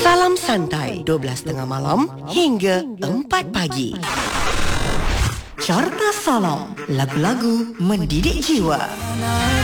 Salam santai 12.30 malam hingga 4 pagi. Carta Salam, lagu-lagu mendidik jiwa.